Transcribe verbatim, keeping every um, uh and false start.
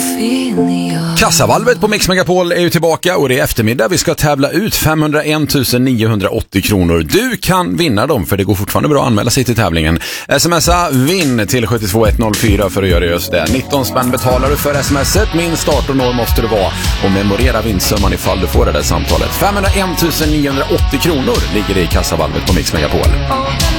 Ophelia. Kassavalvet på Mix Megapol är ju tillbaka och det är eftermiddag. Vi ska tävla ut femhundraen tusen niohundraåttio kronor. Du kan vinna dem för det går fortfarande bra att anmäla sig till tävlingen. Smsa vinn till sju två ett noll fyra för att göra just det. nitton spänn betalar du för smset. Minst arton år måste du vara och memorera vinstsumman ifall du får det där samtalet. femhundraen tusen niohundraåttio kronor ligger det i kassavalvet på Mix Megapol.